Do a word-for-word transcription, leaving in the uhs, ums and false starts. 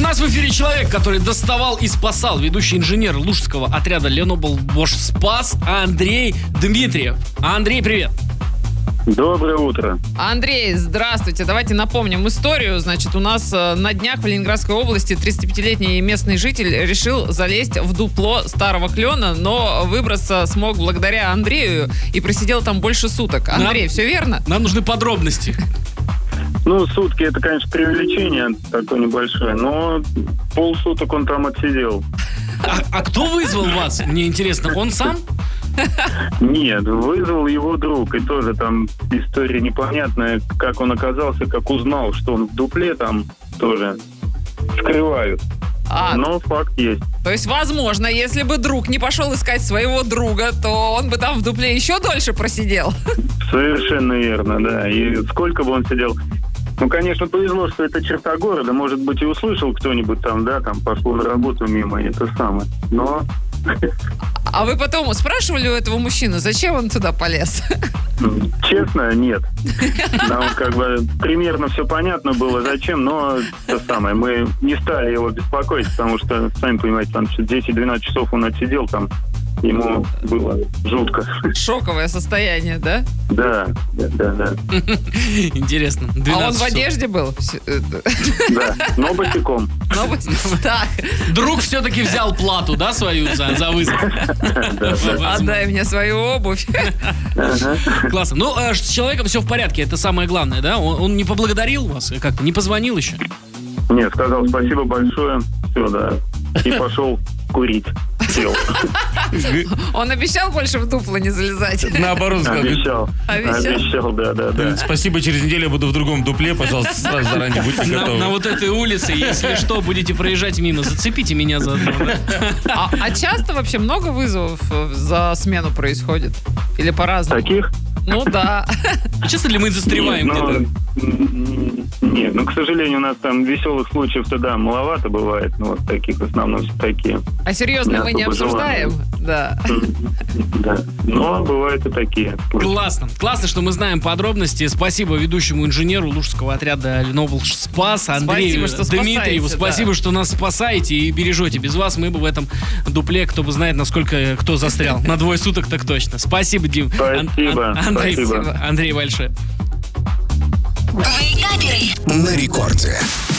нас в эфире человек, который доставал и спасал. Ведущий инженер лужского отряда Ленобль Спас Андрей Дмитриев. Андрей, привет. Доброе утро. Андрей, здравствуйте. Давайте напомним историю. Значит, у нас на днях в Ленинградской области тридцатипятилетний местный житель решил залезть в дупло старого клена, но выбраться смог благодаря Андрею и просидел там больше суток. Андрей, нам, все верно? Нам нужны подробности. Ну, сутки это, конечно, преувеличение такое небольшое, но полсуток он там отсидел. А, а кто вызвал вас? Мне интересно, он сам? Нет, вызвал его друг, и тоже там история непонятная, как он оказался, как узнал, что он в дупле там тоже скрывают. А, но факт есть. То есть, возможно, если бы друг не пошел искать своего друга, то он бы там в дупле еще дольше просидел. Совершенно верно, да. И сколько бы он сидел... Ну, конечно, повезло, что это черта города. Может быть, и услышал кто-нибудь там, да, там пошел на работу мимо, и это самое. Но... А вы потом спрашивали у этого мужчины, зачем он туда полез? Честно, нет. Нам как бы примерно все понятно было, зачем, но то самое, мы не стали его беспокоить, потому что, сами понимаете, там десять-двенадцать часов он отсидел там. Ему было жутко. Шоковое состояние, да? Да, да, да, да. Интересно. А он в одежде был? Да, но босиком. Но босиком. Так. Друг все-таки взял плату, да, свою за, за вызов? Отдай мне свою обувь. Классно. Ну, с человеком все в порядке, это самое главное, да? Он, он не поблагодарил вас? Как-то не позвонил еще? Нет, сказал спасибо большое. Все, да. И пошел курить. Сел. Он обещал больше в дупло не залезать? Наоборот, сказал. Обещал. Обещал? Обещал, да, да, да. Спасибо, через неделю я буду в другом дупле, пожалуйста, сразу заранее будьте готовы. На, на вот этой улице, если что, будете проезжать мимо, зацепите меня заодно, да? А, а часто вообще много вызовов за смену происходит? Или по-разному? Таких? Ну да. Часто ли мы застреваем нет, где-то? Ну, нет, ну, к сожалению, у нас там веселых случаев-то, да, маловато бывает. Ну, вот таких в основном все такие. А серьезно мы не обсуждаем? Да. Да, но бывают и такие. Классно. Классно, что мы знаем подробности. Спасибо ведущему инженеру лужского отряда Ленобль Спас Андрею Дмитриеву. Спасибо, что нас спасаете и бережете. Без вас мы бы в этом дупле, кто бы знает, насколько кто застрял. На двое суток так точно. Спасибо, Дим. Спасибо. Андрей, Спасибо. Андрей большое. На рекорде.